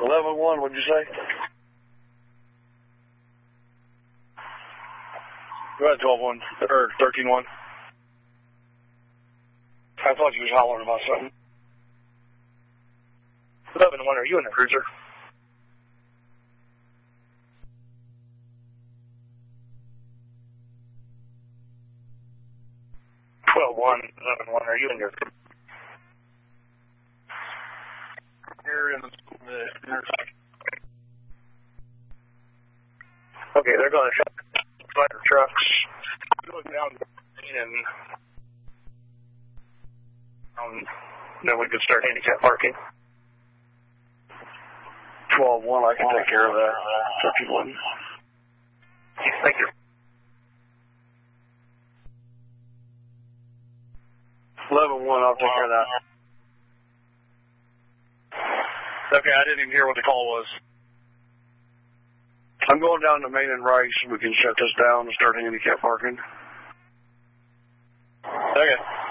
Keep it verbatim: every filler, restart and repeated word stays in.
eleven one, what'd you say? Go ahead, twelve one, or thirteen one. I thought you was hollering about something. eleven one, are you in the cruiser? twelve one, eleven one, are you in your cruiser? You're in the intersection. Okay, they're going to shut fire trucks. Going down and um, then we could start handicap parking. twelve one, I can take care of that. thirty-one. Thank you. eleven one, I'll take care of that. Okay, I didn't even hear what the call was. I'm going down to Main and Rice. We can shut this down and start handicap parking. Okay.